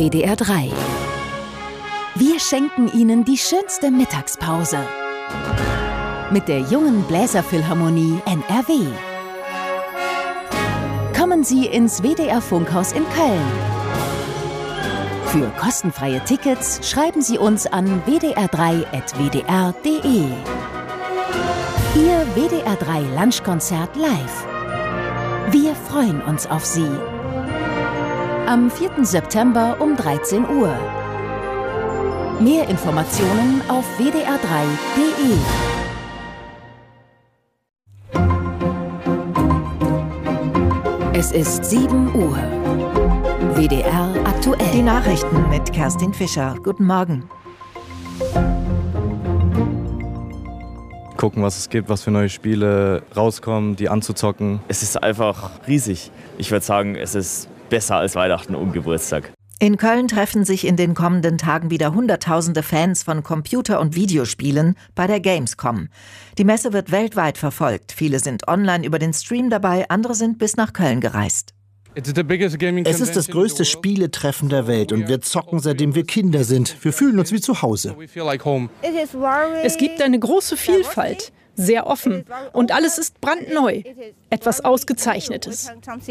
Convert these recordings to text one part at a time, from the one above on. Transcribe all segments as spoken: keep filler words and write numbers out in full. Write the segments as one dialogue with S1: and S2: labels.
S1: W D R drei. Wir schenken Ihnen die schönste Mittagspause mit der Jungen Bläserphilharmonie N R W. Kommen Sie ins W D R-Funkhaus in Köln. Für kostenfreie Tickets schreiben Sie uns an w d r drei at w d r punkt d e. Ihr W D R drei Lunchkonzert live. Wir freuen uns auf Sie. Am vierten September um dreizehn Uhr. Mehr Informationen auf w d r drei punkt d e. Es ist sieben Uhr. W D R aktuell.
S2: Die Nachrichten mit Kerstin Fischer. Guten Morgen.
S3: Gucken, was es gibt, was für neue Spiele rauskommen, die anzuzocken.
S4: Es ist einfach riesig. Ich würde sagen, es ist besser als Weihnachten und Geburtstag.
S2: In Köln treffen sich in den kommenden Tagen wieder Hunderttausende Fans von Computer- und Videospielen bei der Gamescom. Die Messe wird weltweit verfolgt. Viele sind online über den Stream dabei, andere sind bis nach Köln gereist.
S5: Es ist das größte Spieletreffen der Welt und wir zocken, seitdem wir Kinder sind. Wir fühlen uns wie zu Hause.
S6: Es gibt eine große Vielfalt, sehr offen und alles ist brandneu. Etwas Ausgezeichnetes.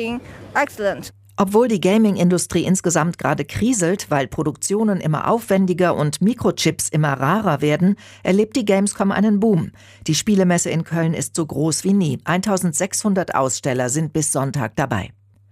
S2: Obwohl die Gaming-Industrie insgesamt gerade kriselt, weil Produktionen immer aufwendiger und Mikrochips immer rarer werden, erlebt die Gamescom einen Boom. Die Spielemesse in Köln ist so groß wie nie. eintausendsechshundert Aussteller sind bis Sonntag dabei.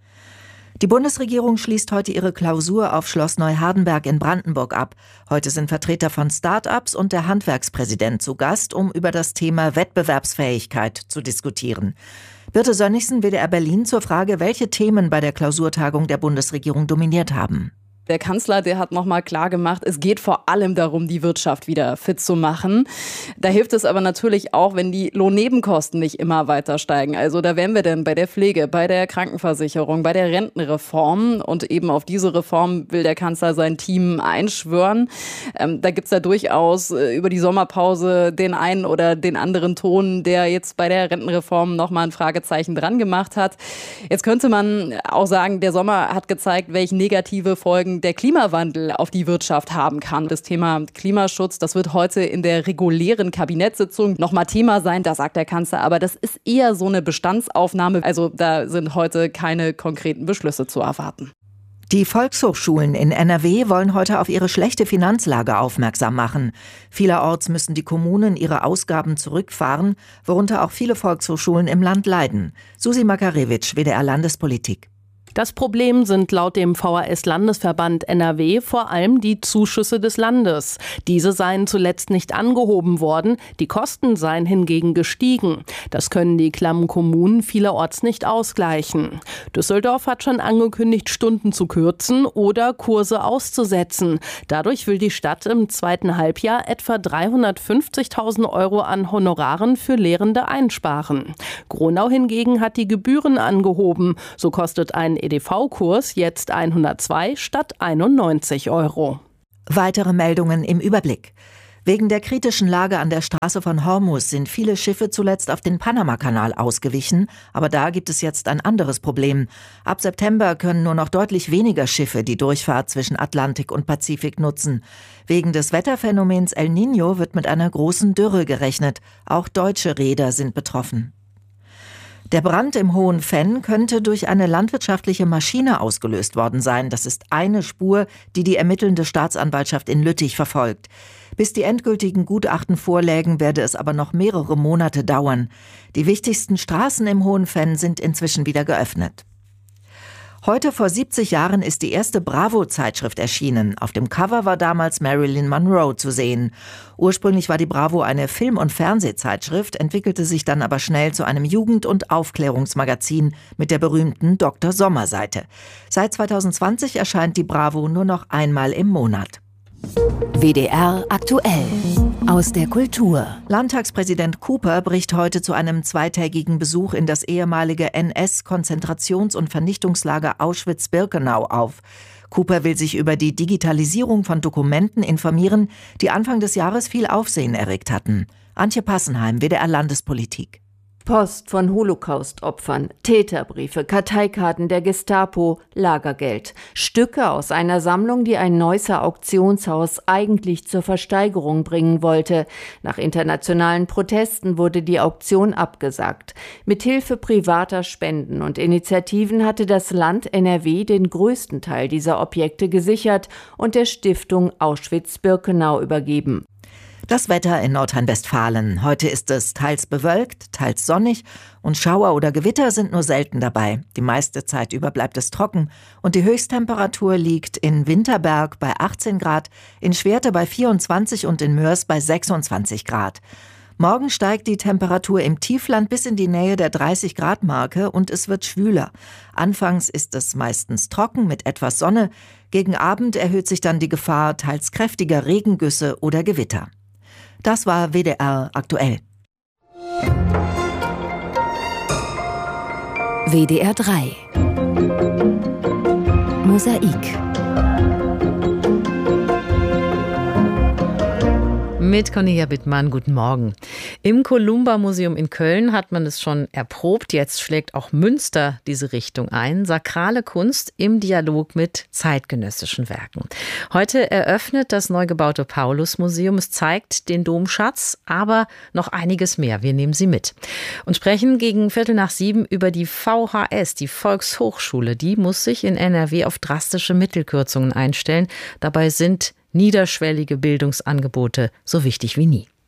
S2: Die Bundesregierung schließt heute ihre Klausur auf Schloss Neuhardenberg in Brandenburg ab. Heute sind Vertreter von Start-ups und der Handwerkspräsident zu Gast, um über das Thema Wettbewerbsfähigkeit zu diskutieren. Birte Sönnigsen, W D R Berlin, zur Frage, welche Themen bei der Klausurtagung der Bundesregierung dominiert haben.
S7: Der Kanzler, der hat nochmal klar gemacht, es geht vor allem darum, die Wirtschaft wieder fit zu machen. Da hilft es aber natürlich auch, wenn die Lohnnebenkosten nicht immer weiter steigen. Also da wären wir denn bei der Pflege, bei der Krankenversicherung, bei der Rentenreform. Und eben auf diese Reform will der Kanzler sein Team einschwören. Ähm, da gibt's ja durchaus äh, über die Sommerpause den einen oder den anderen Ton, der jetzt bei der Rentenreform nochmal ein Fragezeichen dran gemacht hat. Jetzt könnte man auch sagen, der Sommer hat gezeigt, welche negative Folgen der Klimawandel auf die Wirtschaft haben kann. Das Thema Klimaschutz, das wird heute in der regulären Kabinettssitzung nochmal Thema sein. Da sagt der Kanzler, aber das ist eher so eine Bestandsaufnahme. Also da sind heute keine konkreten Beschlüsse zu erwarten.
S2: Die Volkshochschulen in N R W wollen heute auf ihre schlechte Finanzlage aufmerksam machen. Vielerorts müssen die Kommunen ihre Ausgaben zurückfahren, worunter auch viele Volkshochschulen im Land leiden. Susi Makarewitsch, W D R Landespolitik.
S8: Das Problem sind laut dem V H S-Landesverband N R W vor allem die Zuschüsse des Landes. Diese seien zuletzt nicht angehoben worden, die Kosten seien hingegen gestiegen. Das können die klammen Kommunen vielerorts nicht ausgleichen. Düsseldorf hat schon angekündigt, Stunden zu kürzen oder Kurse auszusetzen. Dadurch will die Stadt im zweiten Halbjahr etwa dreihundertfünfzigtausend Euro an Honoraren für Lehrende einsparen. Gronau hingegen hat die Gebühren angehoben. So kostet ein E D V-Kurs jetzt hundertzwei statt einundneunzig Euro.
S2: Weitere Meldungen im Überblick. Wegen der kritischen Lage an der Straße von Hormuz sind viele Schiffe zuletzt auf den Panamakanal ausgewichen. Aber da gibt es jetzt ein anderes Problem. Ab September können nur noch deutlich weniger Schiffe die Durchfahrt zwischen Atlantik und Pazifik nutzen. Wegen des Wetterphänomens El Niño wird mit einer großen Dürre gerechnet. Auch deutsche Reeder sind betroffen. Der Brand im Hohen Venn könnte durch eine landwirtschaftliche Maschine ausgelöst worden sein. Das ist eine Spur, die die ermittelnde Staatsanwaltschaft in Lüttich verfolgt. Bis die endgültigen Gutachten vorlägen, werde es aber noch mehrere Monate dauern. Die wichtigsten Straßen im Hohen Venn sind inzwischen wieder geöffnet. Heute vor siebzig Jahren ist die erste Bravo-Zeitschrift erschienen. Auf dem Cover war damals Marilyn Monroe zu sehen. Ursprünglich war die Bravo eine Film- und Fernsehzeitschrift, entwickelte sich dann aber schnell zu einem Jugend- und Aufklärungsmagazin mit der berühmten Doktor Sommer-Seite. Seit zweitausendzwanzig erscheint die Bravo nur noch einmal im Monat.
S1: W D R aktuell. Aus der Kultur.
S2: Landtagspräsident Cooper bricht heute zu einem zweitägigen Besuch in das ehemalige N S-Konzentrations- und Vernichtungslager Auschwitz-Birkenau auf. Cooper will sich über die Digitalisierung von Dokumenten informieren, die Anfang des Jahres viel Aufsehen erregt hatten. Antje Passenheim, W D R Landespolitik.
S9: Post von Holocaust-Opfern, Täterbriefe, Karteikarten der Gestapo, Lagergeld. Stücke aus einer Sammlung, die ein Neusser Auktionshaus eigentlich zur Versteigerung bringen wollte. Nach internationalen Protesten wurde die Auktion abgesagt. Mithilfe privater Spenden und Initiativen hatte das Land N R W den größten Teil dieser Objekte gesichert und der Stiftung Auschwitz-Birkenau übergeben.
S2: Das Wetter in Nordrhein-Westfalen. Heute ist es teils bewölkt, teils sonnig und Schauer oder Gewitter sind nur selten dabei. Die meiste Zeit über bleibt es trocken und die Höchsttemperatur liegt in Winterberg bei achtzehn Grad, in Schwerte bei vierundzwanzig und in Mörs bei sechsundzwanzig Grad. Morgen steigt die Temperatur im Tiefland bis in die Nähe der dreißig Grad Marke und es wird schwüler. Anfangs ist es meistens trocken mit etwas Sonne. Gegen Abend erhöht sich dann die Gefahr teils kräftiger Regengüsse oder Gewitter. Das war W D R aktuell.
S1: W D R drei Mosaik
S10: Mit Cornelia Bittmann, guten Morgen. Im Columba-Museum in Köln hat man es schon erprobt. Jetzt schlägt auch Münster diese Richtung ein. Sakrale Kunst im Dialog mit zeitgenössischen Werken. Heute eröffnet das neu gebaute Paulus-Museum. Es zeigt den Domschatz, aber noch einiges mehr. Wir nehmen Sie mit und sprechen gegen Viertel nach sieben über die V H S, die Volkshochschule. Die muss sich in N R W auf drastische Mittelkürzungen einstellen. Dabei sind niederschwellige Bildungsangebote so wichtig wie nie.